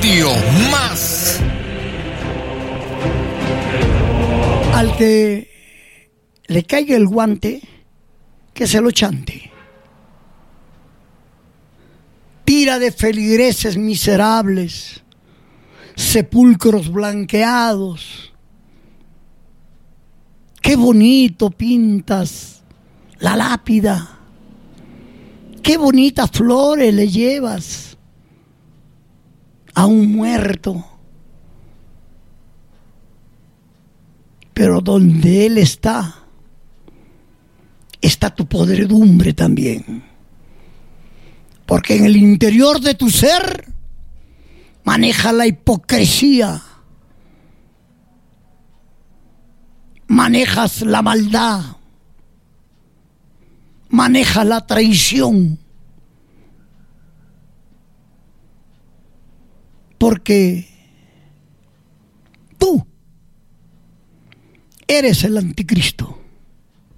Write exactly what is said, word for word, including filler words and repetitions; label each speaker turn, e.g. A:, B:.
A: Radio Más.
B: Al que le caiga el guante, que se lo chante. Tira de feligreses miserables, sepulcros blanqueados. Qué bonito pintas la lápida. Qué bonitas flores le llevas a un muerto. Pero donde Él está, está tu podredumbre también. Porque en el interior de tu ser maneja la hipocresía, manejas la maldad, manejas la traición. Porque tú eres el anticristo.